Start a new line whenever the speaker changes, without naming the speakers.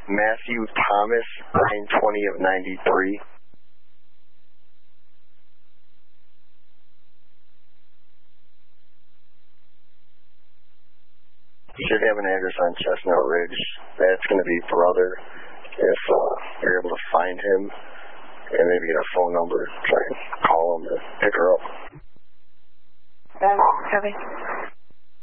Matthew Thomas, 920 of 93. Should have an address on Chestnut Ridge. That's going to be brother. If you're able to find him and maybe get a phone number, try and call him to pick her up.
Copy.